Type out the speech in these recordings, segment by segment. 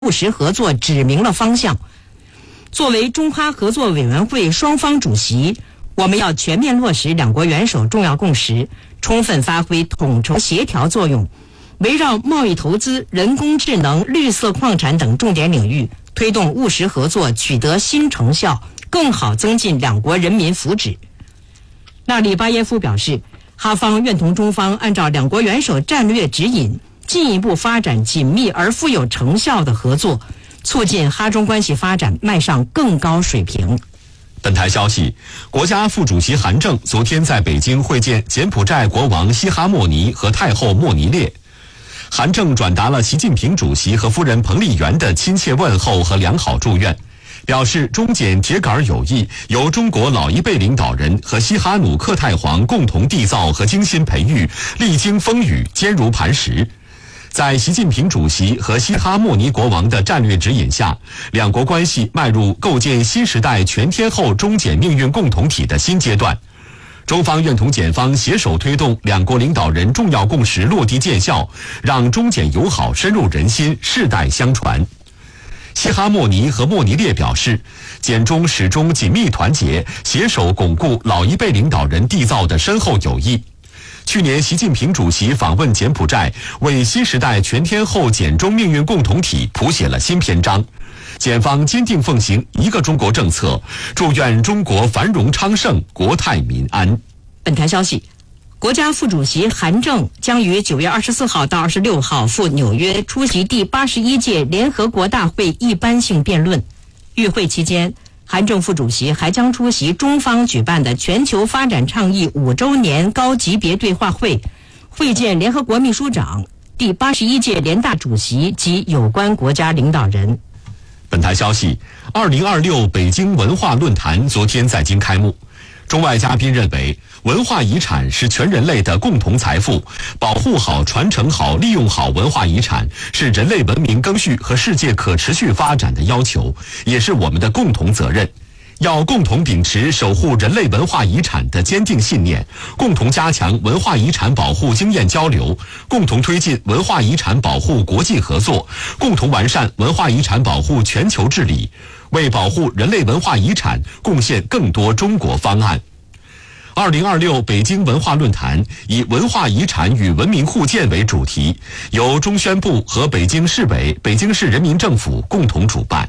务实合作指明了方向。作为中哈合作委员会双方主席，我们要全面落实两国元首重要共识，充分发挥统筹协调作用，围绕贸易投资、人工智能、绿色矿产等重点领域，推动务实合作取得新成效，更好增进两国人民福祉。纳里巴耶夫表示，哈方愿同中方按照两国元首战略指引，进一步发展紧密而富有成效的合作，促进哈中关系发展迈上更高水平。 本台消息，国家副主席韩正昨天在北京会见柬埔寨国王西哈莫尼和太后莫尼列。韩正转达了习近平主席和夫人彭丽媛的亲切问候和良好祝愿，表示中柬秸秆友谊由中国老一辈领导人和西哈努克太皇共同缔造和精心培育，历经风雨，坚如磐石。在习近平主席和西哈莫尼国王的战略指引下，两国关系迈入构建新时代全天候中柬命运共同体的新阶段。中方愿同柬方携手推动两国领导人重要共识落地见效，让中柬友好深入人心，世代相传。西哈莫尼和莫尼列表示，柬中始终紧密团结，携手巩固老一辈领导人缔造的深厚友谊。去年习近平主席访问柬埔寨，为新时代全天候柬中命运共同体谱写了新篇章。柬方坚定奉行一个中国政策，祝愿中国繁荣昌盛，国泰民安。 本台消息，国家副主席韩正将于9月24号到26号赴纽约出席第81届联合国大会一般性辩论。与会期间，韩正副主席还将出席中方举办的全球发展倡议5周年高级别对话会，会见联合国秘书长、第81届联大主席及有关国家领导人。 本台消息，2026北京文化论坛昨天在京开幕。中外嘉宾认为，文化遗产是全人类的共同财富，保护好、传承好、利用好文化遗产是人类文明更续和世界可持续发展的要求，也是我们的共同责任。要共同秉持守护人类文化遗产的坚定信念，共同加强文化遗产保护经验交流，共同推进文化遗产保护国际合作，共同完善文化遗产保护全球治理，为保护人类文化遗产贡献更多中国方案。2026北京文化论坛以文化遗产与文明互鉴为主题，由中宣部和北京市委、北京市人民政府共同主办。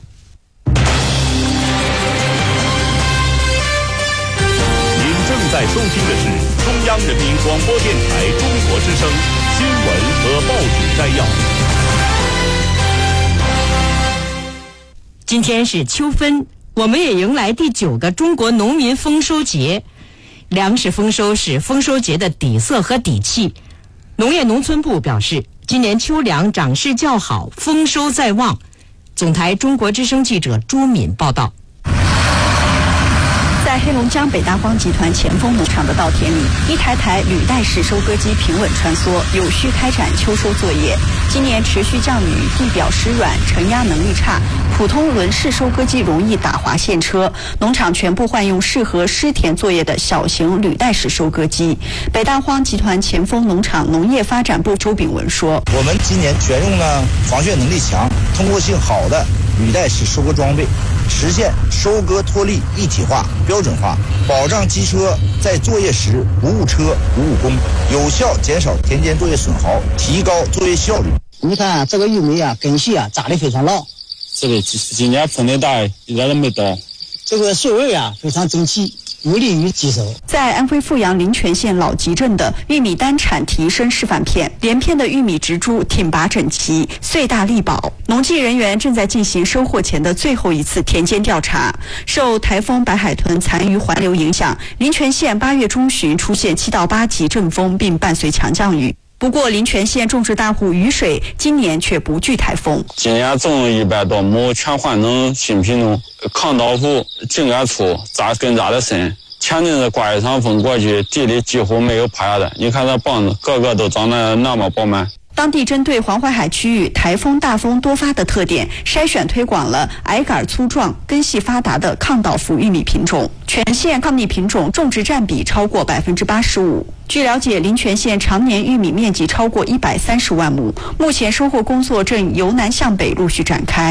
在收听的是中央人民广播电台中国之声新闻和报纸摘要。 今天是秋分，我们也迎来第9个中国农民丰收节。粮食丰收是丰收节的底色和底气。农业农村部表示，今年秋粮长势较好，丰收在望。总台中国之声记者朱敏报道。 在黑龙江北大荒集团前锋农场的稻田里，一台台履带式收割机平稳穿梭，有序开展秋收作业。今年持续降雨，地表湿软，承压能力差，普通轮式收割机容易打滑陷车，农场全部换用适合湿田作业的小型履带式收割机。北大荒集团前锋农场农业发展部周炳文说：“ 我们今年选用了防眩能力强、通过性好的履带式收割装备，实现收割脱粒一体化、标准化，保障机车在作业时不误车、不误工，有效减少田间作业损耗，提高作业效率。” 你看这个玉米啊，根系啊扎得非常牢。 这个今年风太大，一点都没倒。 这个穗味啊非常整齐，有利于积收。 在安徽阜阳临泉县老集镇的玉米单产提升示范片，连片的玉米植株挺拔整齐，穗大力薄。农技人员正在进行收获前的最后一次田间调查。受台风白海豚残余环流影响，临泉县8月中旬出现7到8级阵风，并伴随强降雨。不过，临泉县种植大户雨水今年却不惧台风。 今年种100多亩全换成新品种，抗倒伏，茎干粗，根扎得深。前阵子刮一场风过去，地里几乎没有趴下的。你看这棒子，个个都长得那么饱满。 当地针对黄淮海区域台风大风多发的特点，筛选推广了矮杆粗壮、根系发达的抗倒伏玉米品种，全县抗逆品种种植占比超过85%。据了解，临泉县常年玉米面积超过130万亩，目前收获工作正由南向北陆续展开。